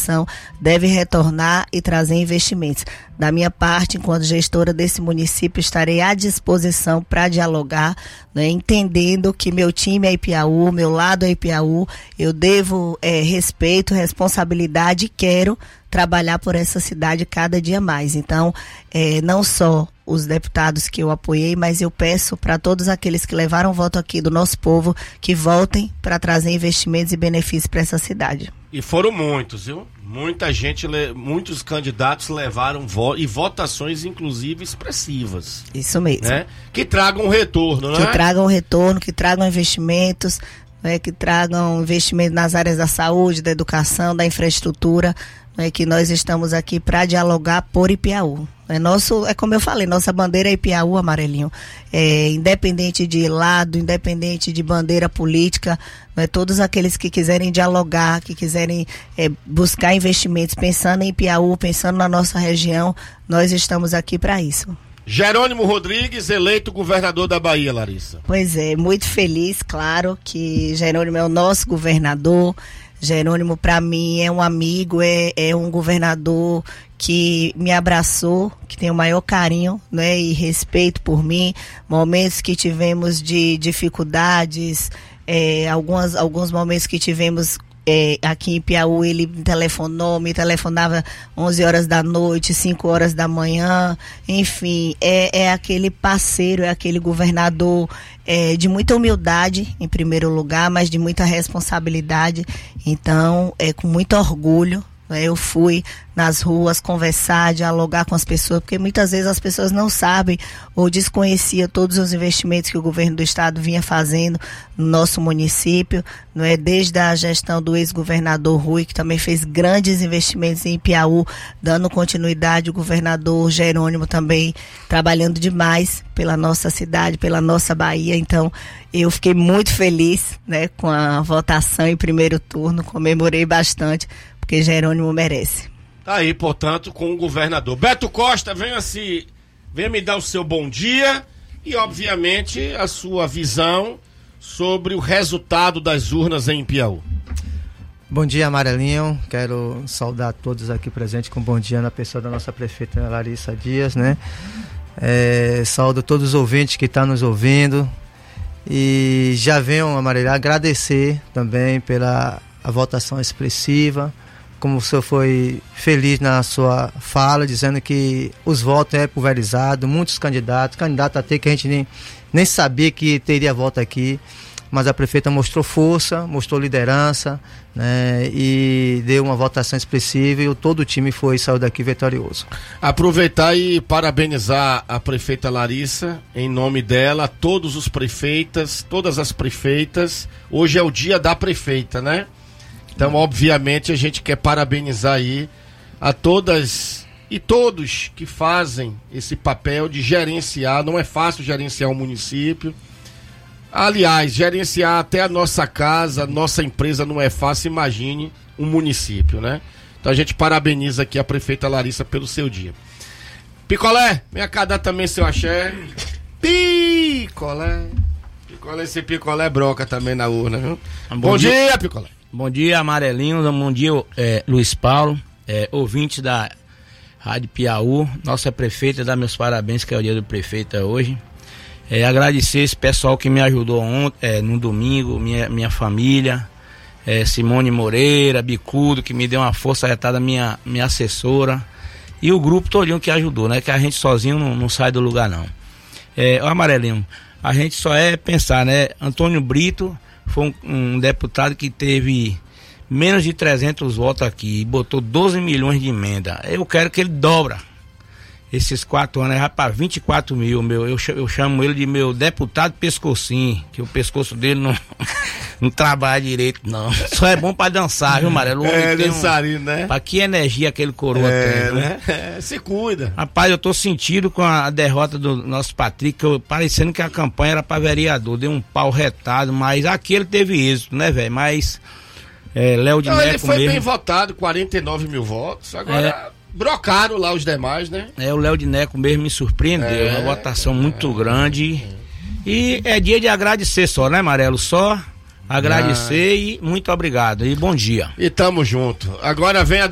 corrupção, deve retornar e trazer investimentos. Da minha parte, enquanto gestora desse município, estarei à disposição para dialogar, né, entendendo que meu time é Ipiaú, meu lado é Ipiaú, eu devo respeito, responsabilidade e quero trabalhar por essa cidade cada dia mais. Então, não só os deputados que eu apoiei, mas eu peço para todos aqueles que levaram voto aqui do nosso povo que voltem para trazer investimentos e benefícios para essa cidade. E foram muitos, viu? Muita gente, muitos candidatos levaram e votações, inclusive, expressivas. Isso mesmo. Né? Que tragam retorno, né? Que tragam retorno, que tragam investimentos, né? Que tragam investimento nas áreas da saúde, da educação, da infraestrutura, né? Que nós estamos aqui para dialogar por Ipiaú. É como eu falei, nossa bandeira é Ipiaú, Amarelinho. Independente de lado, independente de bandeira política, né, todos aqueles que quiserem dialogar, que quiserem buscar investimentos, pensando em Ipiaú, pensando na nossa região, nós estamos aqui para isso. Jerônimo Rodrigues, eleito governador da Bahia, Larissa. Pois é, muito feliz, claro, que Jerônimo é o nosso governador. Jerônimo, para mim, é um amigo, é um governador que me abraçou, que tem o maior carinho, né, e respeito por mim. Momentos que tivemos de dificuldades, alguns momentos que tivemos aqui em Piauí, ele me telefonava 11 horas da noite, 5 horas da manhã, enfim, é aquele parceiro, é aquele governador de muita humildade, em primeiro lugar, mas de muita responsabilidade. Então, com muito orgulho, eu fui nas ruas conversar, dialogar com as pessoas, porque muitas vezes as pessoas não sabem ou desconheciam todos os investimentos que o governo do estado vinha fazendo no nosso município, não é? Desde a gestão do ex-governador Rui, que também fez grandes investimentos em Ipiaú, dando continuidade, o governador Jerônimo também trabalhando demais pela nossa cidade, pela nossa Bahia. Então, eu fiquei muito feliz, né, com a votação em primeiro turno, comemorei bastante, porque Jerônimo merece. Tá aí, portanto, com o governador. Beto Costa, venha me dar o seu bom dia e, obviamente, a sua visão sobre o resultado das urnas em Ipiaú. Bom dia, Amarelinho. Quero saudar todos aqui presentes com bom dia na pessoa da nossa prefeita Larissa Dias, né? Saúdo todos os ouvintes que estão nos ouvindo e já venho, Amarelinho, agradecer também pela votação expressiva. Como o senhor foi feliz na sua fala, dizendo que os votos pulverizados, muitos candidatos até que a gente nem sabia que teria voto aqui, mas a prefeita mostrou força, mostrou liderança, né, e deu uma votação expressiva e todo o time saiu daqui vitorioso. Aproveitar e parabenizar a prefeita Larissa, em nome dela, todos os prefeitas, todas as prefeitas. Hoje é o dia da prefeita, né? Então, obviamente, a gente quer parabenizar aí a todas e todos que fazem esse papel de gerenciar. Não é fácil gerenciar um município. Aliás, gerenciar até a nossa casa, a nossa empresa não é fácil, imagine um município, né? Então a gente parabeniza aqui a prefeita Larissa pelo seu dia. Picolé, venha cá dar também seu axé. Picolé, esse picolé broca também na urna, viu? Bom dia, Picolé. Bom dia, Amarelinho, bom dia, Luiz Paulo, ouvinte da Rádio Piauí, nossa prefeita, dá meus parabéns, que é o dia do prefeito hoje. Agradecer esse pessoal que me ajudou ontem, no domingo, minha família, Simone Moreira, Bicudo, que me deu uma força retada, minha assessora, e o grupo todinho que ajudou, né? Que a gente sozinho não sai do lugar, não. Amarelinho, a gente só pensar, né? Antônio Brito foi um deputado que teve menos de 300 votos aqui e botou 12 milhões de emenda. Eu quero que ele dobra esses 4 anos, já para 24 mil. Eu chamo ele de meu deputado pescocinho, que o pescoço dele não trabalha direito, não. Só é bom para dançar, viu, Amarelo? Dançarino, né? Para que energia aquele coroa tem, né? Se cuida. Rapaz, eu tô sentido com a derrota do nosso Patrick, parecendo que a campanha era para vereador, deu um pau retado, mas aqui ele teve êxito, né, velho? Mas Léo de Neco ele foi mesmo, bem votado, 49 mil votos, agora brocaram lá os demais, né? O Léo de Neco mesmo me surpreendeu, uma votação muito grande. E é dia de agradecer só, né, Amarelo? Só agradecer e muito obrigado. E bom dia. E tamo junto. Agora vem a